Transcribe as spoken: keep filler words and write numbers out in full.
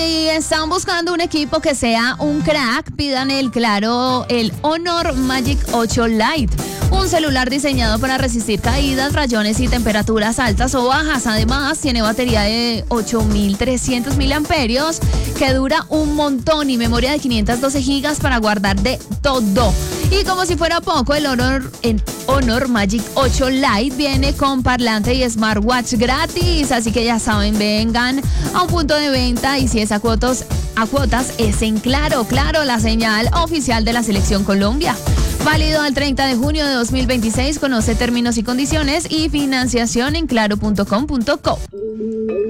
Si están buscando un equipo que sea un crack, pidan el Claro, el Honor Magic ocho Lite. Un celular diseñado para resistir caídas, rayones y temperaturas altas o bajas. Además, tiene batería de ocho mil trescientos miliamperios que dura un montón y memoria de quinientos doce gigas para guardar de todo. Y como si fuera poco, el Honor, el Honor Magic ocho Lite viene con parlante y smartwatch gratis. Así que ya saben, vengan a un punto de venta y si es a cuotas, a cuotas es en Claro. Claro, la señal oficial de la Selección Colombia. Válido al treinta de junio de dos mil veintiséis. Conoce términos y condiciones y financiación en claro punto com punto co.